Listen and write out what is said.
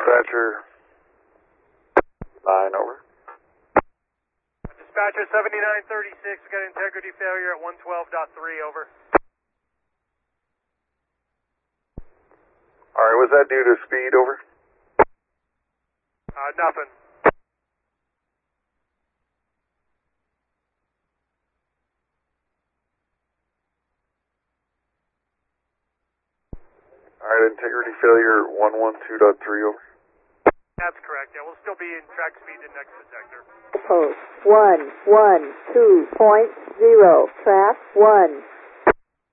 Dispatcher 9, over. Dispatcher 7936, we got integrity failure at 112.3, over. Alright, was that due to speed, over? Nothing. Alright, integrity failure 112.3, over. That's correct, yeah, we'll still be in track speed index detector. Post 112.0, track 1.